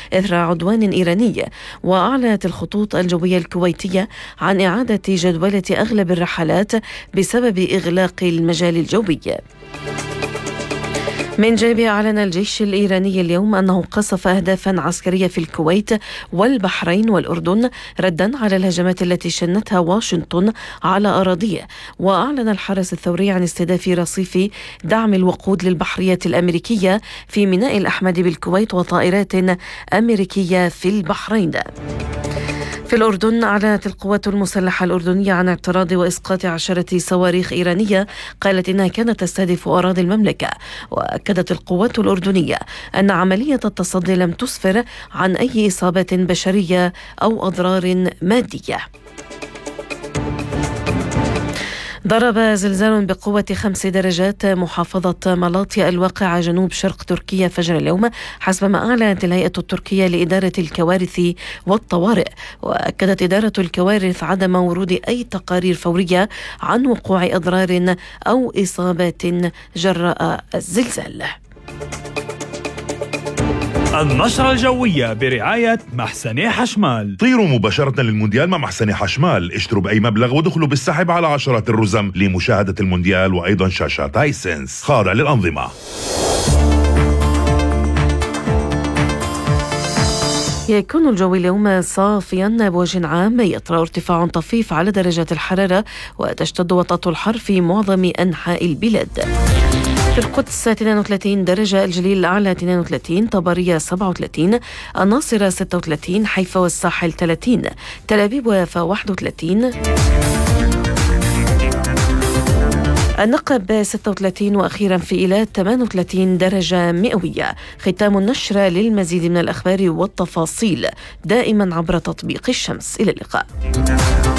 إثر عدوان إيراني. وأعلنت الخطوط الجوية الكويتية عن إعادة جدولة أغلب الرحلات بسبب إغلاق المجال الجوي. من جانبه أعلن الجيش الإيراني اليوم أنه قصف أهدافا عسكرية في الكويت والبحرين والأردن ردا على الهجمات التي شنتها واشنطن على أراضيه. وأعلن الحرس الثوري عن استهداف رصيف دعم الوقود للبحرية الأمريكية في ميناء الأحمد بالكويت وطائرات أمريكية في البحرين. في الأردن أعلنت القوات المسلحة الأردنية عن اعتراض وإسقاط 10 صواريخ إيرانية قالت إنها كانت تستهدف أراضي المملكة. وأكدت القوات الأردنية أن عملية التصدي لم تسفر عن أي إصابات بشرية أو أضرار مادية. ضرب زلزال بقوة 5 درجات محافظة ملاطيا الواقعة جنوب شرق تركيا فجر اليوم حسب ما أعلنت الهيئة التركية لإدارة الكوارث والطوارئ. وأكدت إدارة الكوارث عدم ورود أي تقارير فورية عن وقوع أضرار أو إصابات جراء الزلزال. النشرة الجوية برعاية محسني حشمال. طيروا مباشرة للمونديال مع محسني حشمال، اشتروا بأي مبلغ ودخلوا بالسحب على عشرات الرزم لمشاهدة المونديال وأيضا شاشات هايسنس خاضع للأنظمة. يكون الجو اليوم صافيا بوجه عام، يطرأ ارتفاع طفيف على درجات الحرارة وتشتد وطأة الحر في معظم أنحاء البلاد. في القدس 32 درجة، الجليل الأعلى 32، طبرية 37، الناصرة 36، حيفا والساحل 30، تل أبيب ويافا 31، النقب 36، وأخيرا في إيلات 38 درجة مئوية. ختام النشرة. للمزيد من الأخبار والتفاصيل دائما عبر تطبيق الشمس. إلى اللقاء.